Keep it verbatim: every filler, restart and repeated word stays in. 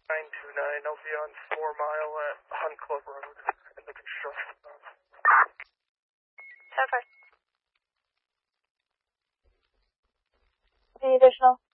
nine two nine, I'll be on four mile at Hunt Club Road in the construction zone. ten five. Any additional?